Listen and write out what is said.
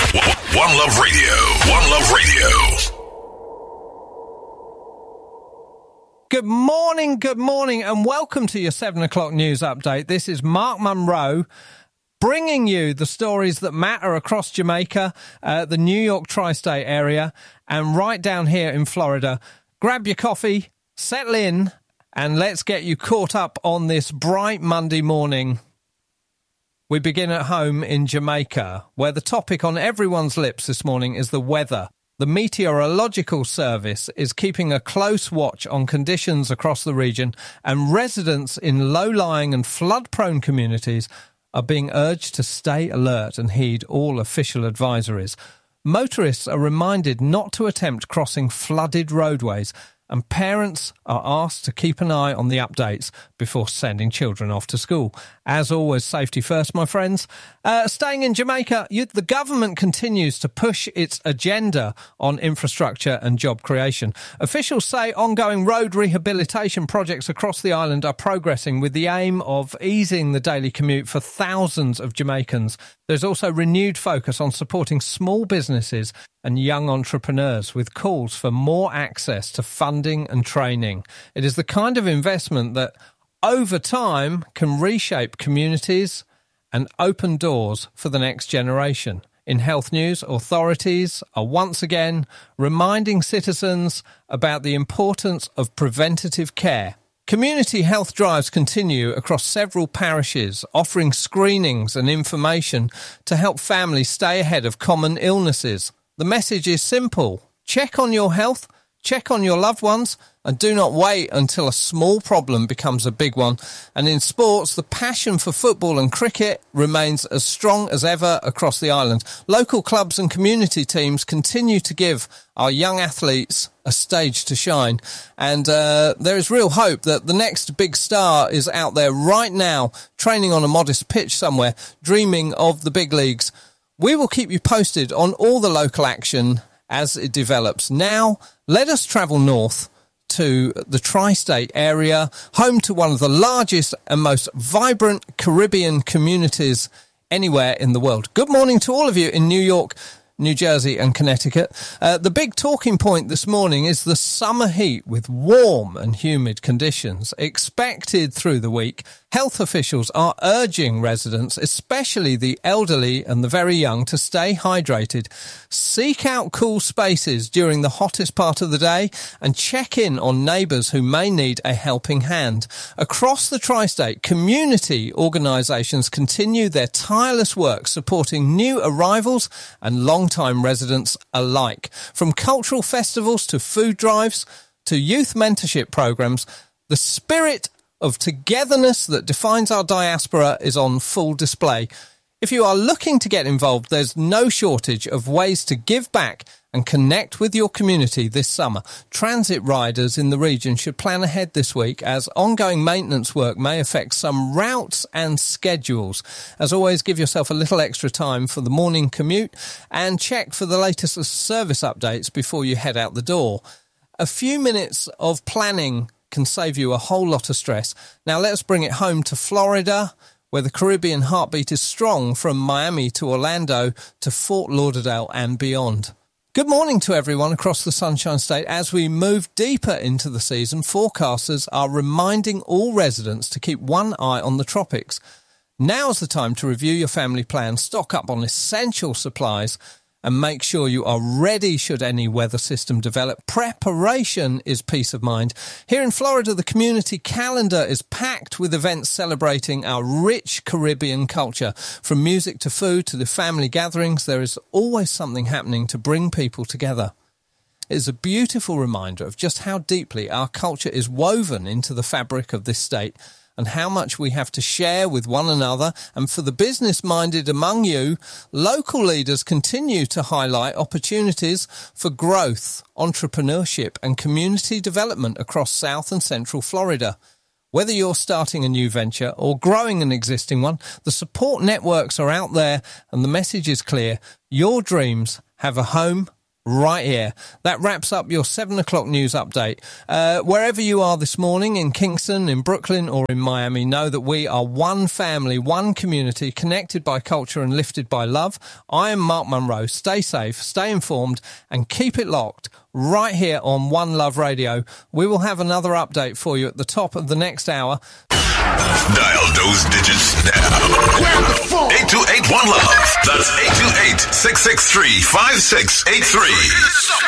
One Love Radio. One Love Radio. Good morning, and welcome to your 7 o'clock news update. This is Mark Munro bringing you the stories that matter across Jamaica, the New York tri-state area, and right down here in Florida. Grab your coffee, settle in, and let's get you caught up on this bright Monday morning. We begin at home in Jamaica, where the topic on everyone's lips this morning is the weather. The Meteorological Service is keeping a close watch on conditions across the region, and residents in low-lying and flood-prone communities are being urged to stay alert and heed all official advisories. Motorists are reminded not to attempt crossing flooded roadways, and parents are asked to keep an eye on the updates before sending children off to school. As always, safety first, my friends. Staying in Jamaica, the government continues to push its agenda on infrastructure and job creation. Officials say ongoing road rehabilitation projects across the island are progressing with the aim of easing the daily commute for thousands of Jamaicans. There's also renewed focus on supporting small businesses and young entrepreneurs with calls for more access to funding and training. It is the kind of investment that, over time, can reshape communities and open doors for the next generation. In health news, authorities are once again reminding citizens about the importance of preventative care. Community health drives continue across several parishes, offering screenings and information to help families stay ahead of common illnesses. The message is simple. Check on your health, check on your loved ones, and do not wait until a small problem becomes a big one. And in sports, the passion for football and cricket remains as strong as ever across the island. Local clubs and community teams continue to give our young athletes a stage to shine. And there is real hope that the next big star is out there right now, training on a modest pitch somewhere, dreaming of the big leagues. We will keep you posted on all the local action as it develops. Now, let us travel north to the tri-state area, home to one of the largest and most vibrant Caribbean communities anywhere in the world. Good morning to all of you in New York, New Jersey and Connecticut. The big talking point this morning is the summer heat with warm and humid conditions expected through the week. Health officials are urging residents, especially the elderly and the very young, to stay hydrated. Seek out cool spaces during the hottest part of the day and check in on neighbours who may need a helping hand. Across the tri-state, community organisations continue their tireless work supporting new arrivals and long-time residents alike. From cultural festivals to food drives to youth mentorship programmes, the spirit of togetherness that defines our diaspora is on full display. If you are looking to get involved, there's no shortage of ways to give back and connect with your community this summer. Transit riders in the region should plan ahead this week, as ongoing maintenance work may affect some routes and schedules. As always, give yourself a little extra time for the morning commute and check for the latest service updates before you head out the door. A few minutes of planning can save you a whole lot of stress. Now let's bring it home to Florida, where the Caribbean heartbeat is strong from Miami to Orlando to Fort Lauderdale and beyond. Good morning to everyone across the Sunshine State. As we move deeper into the season, forecasters are reminding all residents to keep one eye on the tropics. Now's the time to review your family plan, stock up on essential supplies, and make sure you are ready should any weather system develop. Preparation is peace of mind. Here in Florida, the community calendar is packed with events celebrating our rich Caribbean culture. From music to food to the family gatherings, there is always something happening to bring people together. It is a beautiful reminder of just how deeply our culture is woven into the fabric of this state, and how much we have to share with one another. And for the business-minded among you, local leaders continue to highlight opportunities for growth, entrepreneurship and community development across South and Central Florida. Whether you're starting a new venture or growing an existing one, the support networks are out there and the message is clear. Your dreams have a home right here. That wraps up your 7 o'clock news update. Wherever you are this morning, in Kingston, in Brooklyn or in Miami, know that we are one family, one community, connected by culture and lifted by love. I am Mark Munro. Stay safe, stay informed and keep it locked right here on One Love Radio. We will have another update for you at the top of the next hour. Dial those digits now. 828-1-LOVE. That's 828-663-5683.